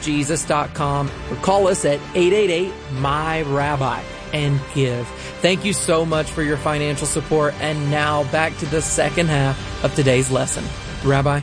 followjesus.com or call us at 888-MY-RABBI and give. Thank you so much for your financial support. And now back to the second half of today's lesson. Rabbi?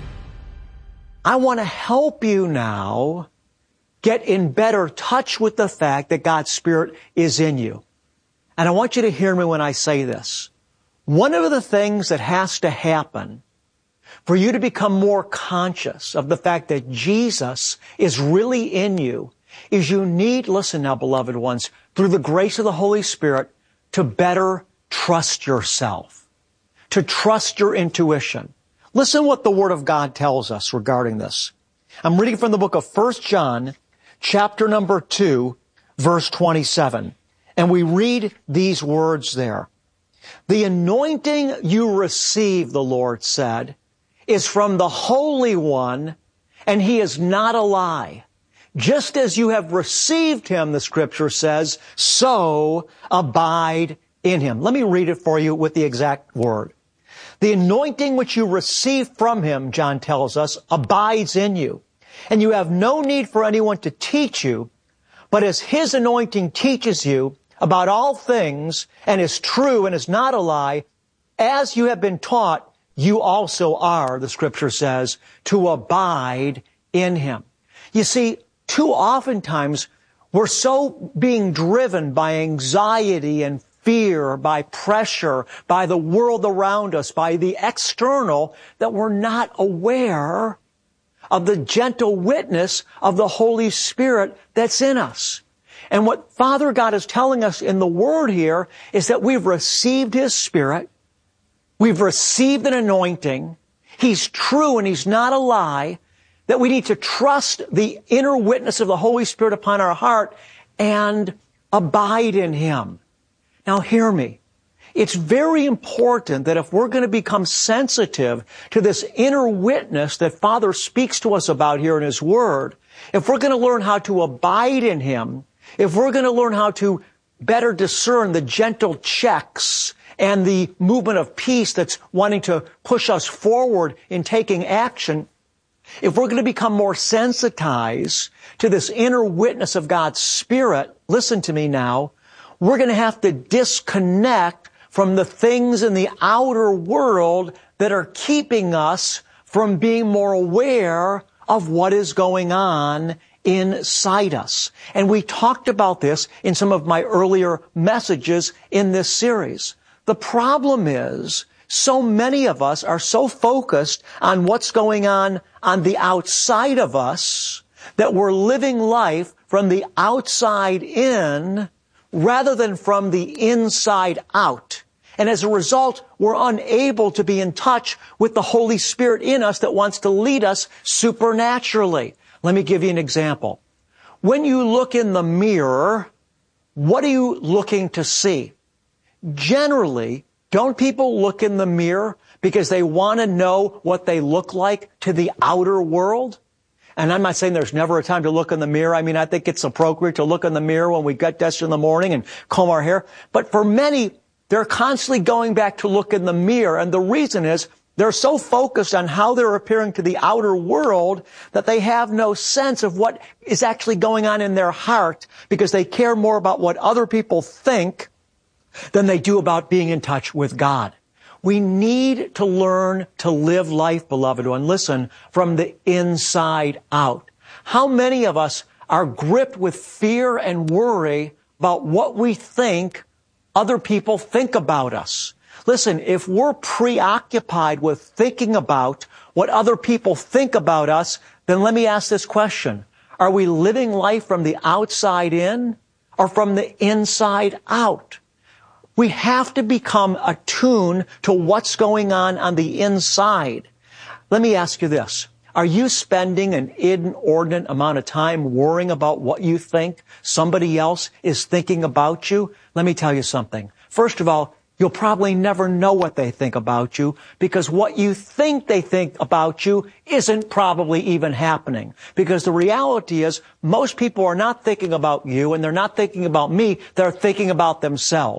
I want to help you now get in better touch with the fact that God's Spirit is in you. And I want you to hear me when I say this. One of the things that has to happen for you to become more conscious of the fact that Jesus is really in you is you need, listen now, beloved ones, through the grace of the Holy Spirit, to better trust yourself, to trust your intuition. Listen what the Word of God tells us regarding this. I'm reading from the book of 1 John, chapter number 2, verse 27. And we read these words there. The anointing you receive, the Lord said, is from the Holy One, and He is not a lie. Just as you have received Him, the Scripture says, so abide in Him. Let me read it for you with the exact word. The anointing which you receive from Him, John tells us, abides in you. And you have no need for anyone to teach you, but as His anointing teaches you about all things and is true and is not a lie, as you have been taught, you also are, the Scripture says, to abide in Him. You see, too oftentimes we're so being driven by anxiety and fear, by pressure, by the world around us, by the external, that we're not aware of the gentle witness of the Holy Spirit that's in us. And what Father God is telling us in the Word here is that we've received His Spirit, we've received an anointing, He's true and He's not a lie, that we need to trust the inner witness of the Holy Spirit upon our heart and abide in Him. Now hear me. It's very important that if we're going to become sensitive to this inner witness that Father speaks to us about here in His Word, if we're going to learn how to abide in Him, if we're going to learn how to better discern the gentle checks and the movement of peace that's wanting to push us forward in taking action, if we're going to become more sensitized to this inner witness of God's Spirit, listen to me now, we're going to have to disconnect from the things in the outer world that are keeping us from being more aware of what is going on inside us. And we talked about this in some of my earlier messages in this series. The problem is, so many of us are so focused on what's going on the outside of us that we're living life from the outside in rather than from the inside out. And as a result, we're unable to be in touch with the Holy Spirit in us that wants to lead us supernaturally. Let me give you an example. When you look in the mirror, what are you looking to see? Generally, don't people look in the mirror because they want to know what they look like to the outer world? And I'm not saying there's never a time to look in the mirror. I mean, I think it's appropriate to look in the mirror when we get dressed in the morning and comb our hair. But for many, they're constantly going back to look in the mirror. And the reason is they're so focused on how they're appearing to the outer world that they have no sense of what is actually going on in their heart because they care more about what other people think than they do about being in touch with God. We need to learn to live life, beloved one, listen, from the inside out. How many of us are gripped with fear and worry about what we think other people think about us? Listen, if we're preoccupied with thinking about what other people think about us, then let me ask this question. Are we living life from the outside in or from the inside out? We have to become attuned to what's going on the inside. Let me ask you this. Are you spending an inordinate amount of time worrying about what you think somebody else is thinking about you? Let me tell you something. First of all, you'll probably never know what they think about you because what you think they think about you isn't probably even happening. Because the reality is most people are not thinking about you and they're not thinking about me. They're thinking about themselves.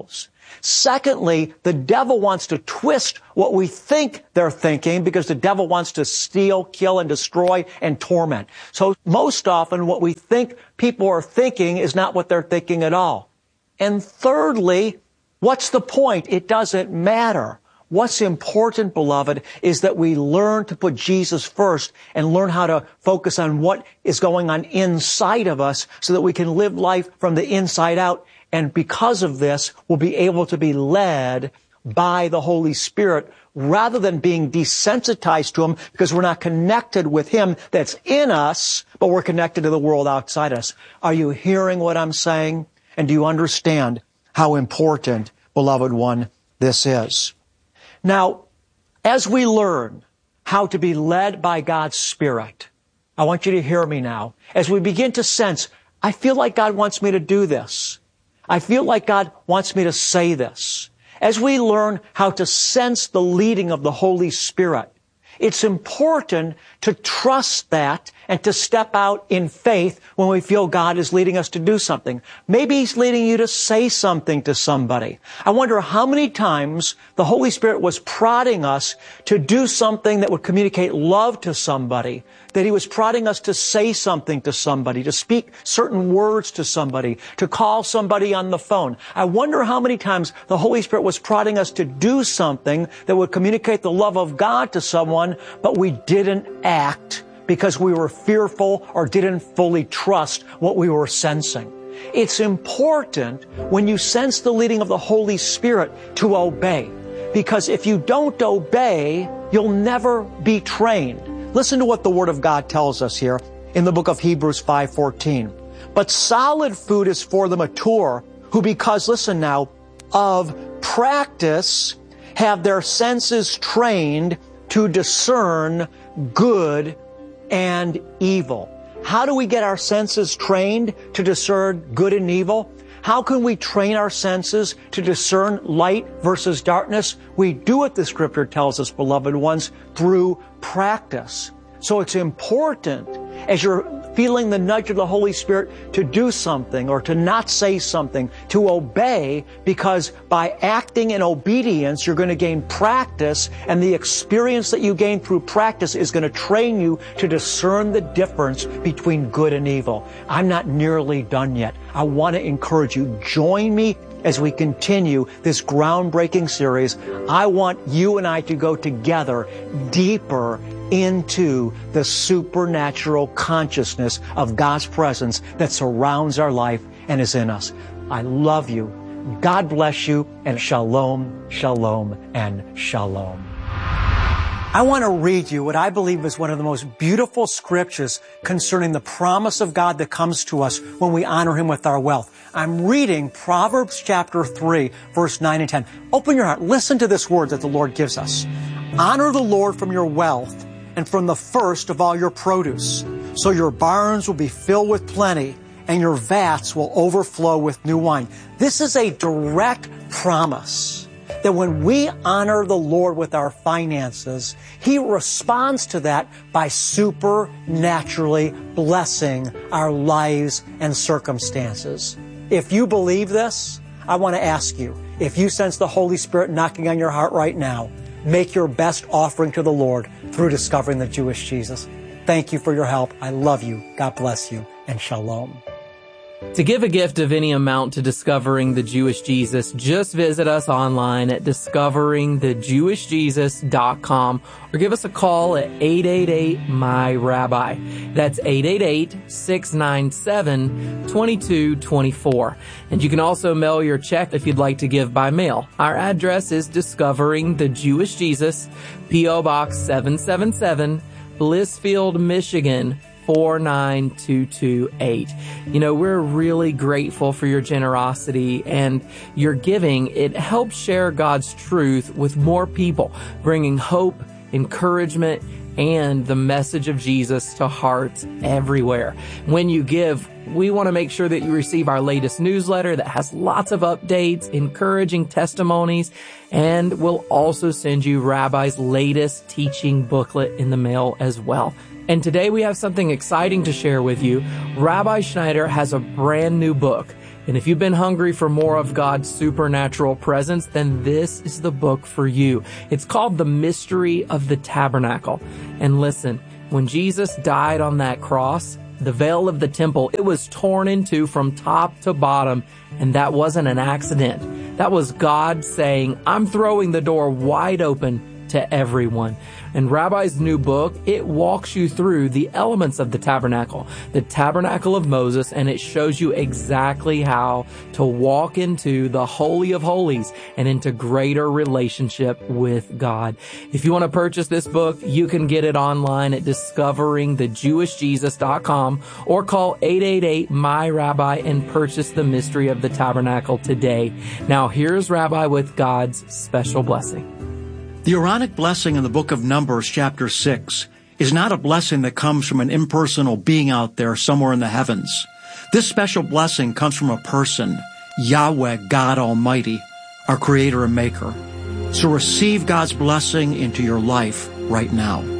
Secondly, the devil wants to twist what we think they're thinking because the devil wants to steal, kill, and destroy and torment. So most often what we think people are thinking is not what they're thinking at all. And thirdly, what's the point? It doesn't matter. What's important, beloved, is that we learn to put Jesus first and learn how to focus on what is going on inside of us so that we can live life from the inside out. And because of this, we'll be able to be led by the Holy Spirit rather than being desensitized to Him because we're not connected with Him that's in us, but we're connected to the world outside us. Are you hearing what I'm saying? And do you understand how important, beloved one, this is? Now, as we learn how to be led by God's Spirit, I want you to hear me now. As we begin to sense, I feel like God wants me to do this. I feel like God wants me to say this. As we learn how to sense the leading of the Holy Spirit, it's important to trust that and to step out in faith when we feel God is leading us to do something. Maybe He's leading you to say something to somebody. I wonder how many times the Holy Spirit was prodding us to do something that would communicate love to somebody, that He was prodding us to say something to somebody, to speak certain words to somebody, to call somebody on the phone. I wonder how many times the Holy Spirit was prodding us to do something that would communicate the love of God to someone, but we didn't act because we were fearful or didn't fully trust what we were sensing. It's important when you sense the leading of the Holy Spirit to obey, because if you don't obey, you'll never be trained. Listen to what the Word of God tells us here in the book of Hebrews 5:14. But solid food is for the mature, who because, listen now, of practice have their senses trained to discern good and evil. How do we get our senses trained to discern good and evil? How can we train our senses to discern light versus darkness? We do it, the Scripture tells us, beloved ones, through practice. So it's important as you're feeling the nudge of the Holy Spirit to do something or to not say something, to obey, because by acting in obedience, you're going to gain practice, and the experience that you gain through practice is going to train you to discern the difference between good and evil. I'm not nearly done yet. I want to encourage you, join me as we continue this groundbreaking series. I want you and I to go together deeper into the supernatural consciousness of God's presence that surrounds our life and is in us. I love you. God bless you, and shalom, shalom, and shalom. I want to read you what I believe is one of the most beautiful scriptures concerning the promise of God that comes to us when we honor Him with our wealth. I'm reading Proverbs chapter 3, verse 9 and 10. Open your heart. Listen to this word that the Lord gives us. Honor the Lord from your wealth and from the first of all your produce. So your barns will be filled with plenty and your vats will overflow with new wine. This is a direct promise that when we honor the Lord with our finances, He responds to that by supernaturally blessing our lives and circumstances. If you believe this, I want to ask you, if you sense the Holy Spirit knocking on your heart right now, make your best offering to the Lord through discovering the Jewish Jesus. Thank you for your help. I love you. God bless you, and shalom. To give a gift of any amount to Discovering the Jewish Jesus, just visit us online at discoveringthejewishjesus.com or give us a call at 888-MY-RABBI. That's 888-697-2224. And you can also mail your check if you'd like to give by mail. Our address is Discovering the Jewish Jesus, P.O. Box 777, Blissfield, Michigan, 49228. You know, we're really grateful for your generosity and your giving. It helps share God's truth with more people, bringing hope, encouragement, and the message of Jesus to hearts everywhere. When you give, we want to make sure that you receive our latest newsletter that has lots of updates, encouraging testimonies, and we'll also send you Rabbi's latest teaching booklet in the mail as well. And today we have something exciting to share with you. Rabbi Schneider has a brand new book. And if you've been hungry for more of God's supernatural presence, then this is the book for you. It's called The Mystery of the Tabernacle. And listen, when Jesus died on that cross, the veil of the temple, it was torn in two from top to bottom, and that wasn't an accident. That was God saying, I'm throwing the door wide open to everyone. And Rabbi's new book, it walks you through the elements of the tabernacle of Moses, and it shows you exactly how to walk into the Holy of Holies and into greater relationship with God. If you want to purchase this book, you can get it online at discoveringthejewishjesus.com or call 888-MY-RABBI and purchase The Mystery of the Tabernacle today. Now here's Rabbi with God's special blessing. The Aaronic blessing in the book of Numbers, chapter 6, is not a blessing that comes from an impersonal being out there somewhere in the heavens. This special blessing comes from a person, Yahweh, God Almighty, our Creator and Maker. So receive God's blessing into your life right now.